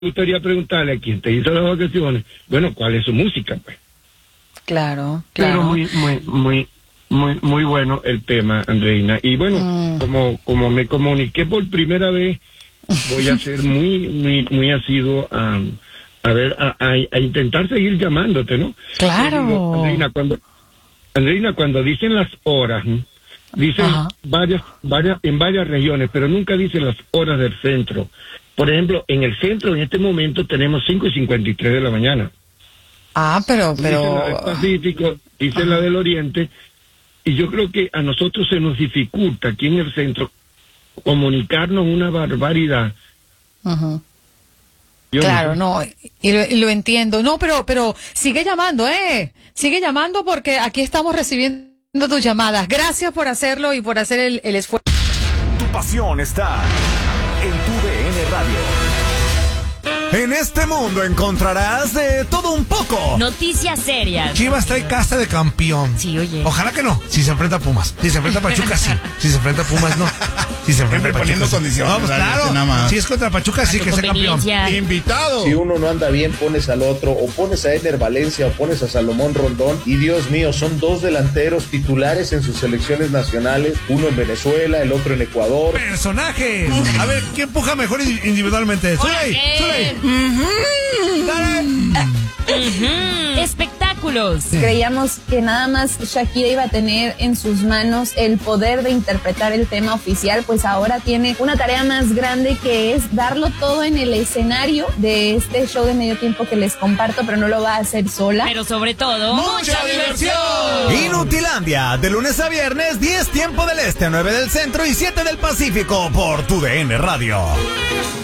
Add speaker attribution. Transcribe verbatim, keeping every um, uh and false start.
Speaker 1: gustaría preguntarle a quien te hizo las vacaciones, bueno, ¿cuál es su música, pues?
Speaker 2: Claro, claro.
Speaker 1: Pero muy, muy, muy, muy, muy bueno el tema, Andreina. Y bueno, mm. como, como me comuniqué por primera vez, voy a ser muy, muy, muy asiduo a, a ver, a, a, a intentar seguir llamándote, ¿no?
Speaker 2: Claro.
Speaker 1: Digo, Andreina, cuando, Andreina, cuando dicen las horas, ¿no? Dicen Ajá. varias, varias, en varias regiones, pero nunca dicen las horas del centro. Por ejemplo, en el centro en este momento tenemos cinco y cincuenta y tres de la mañana.
Speaker 2: Ah, pero, pero...
Speaker 1: Dice la del Pacífico, dice Ajá. la del Oriente, y yo creo que a nosotros se nos dificulta aquí en el centro comunicarnos una barbaridad.
Speaker 2: Ajá. Yo claro, no, sé. no y, lo, y lo entiendo. No, pero, pero sigue llamando, ¿eh? Sigue llamando porque aquí estamos recibiendo tus llamadas. Gracias por hacerlo y por hacer el, el esfuerzo.
Speaker 3: Tu pasión está en tu D N Radio. En este mundo encontrarás de todo un poco.
Speaker 4: Noticias serias.
Speaker 5: Chivas trae casa de campeón.
Speaker 4: Sí, oye.
Speaker 5: Ojalá que no. Si se enfrenta a Pumas. Si se enfrenta a Pachuca, sí. Si se enfrenta a Pumas, no. Si se enfrenta a Pachuca,
Speaker 6: poniendo
Speaker 5: sí.
Speaker 6: condiciones.
Speaker 5: No, pues claro. Nada más. Si es contra Pachuca, sí que es campeón.
Speaker 6: Invitado.
Speaker 7: Si uno no anda bien, pones al otro. O pones a Ener Valencia o pones a Salomón Rondón. Y Dios mío, son dos delanteros titulares en sus selecciones nacionales. Uno en Venezuela, el otro en Ecuador.
Speaker 5: Personajes. A ver, ¿quién empuja mejor individualmente? ¡Zuley! ¡Zuley!
Speaker 4: Uh-huh.
Speaker 5: ¡Dale!
Speaker 4: Uh-huh. Espectáculos.
Speaker 8: Creíamos que nada más Shakira iba a tener en sus manos el poder de interpretar el tema oficial, pues ahora tiene una tarea más grande, que es darlo todo en el escenario de este show de medio tiempo que les comparto, pero no lo va a hacer sola.
Speaker 4: Pero sobre todo,
Speaker 3: ¡mucha diversión! Inutilandia, de lunes a viernes, diez tiempo del este, nueve del centro y siete del Pacífico, por tu D N Radio.